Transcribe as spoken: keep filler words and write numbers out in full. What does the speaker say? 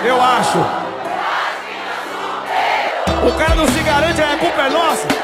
Eu acho. O cara não se garante, a culpa é nossa.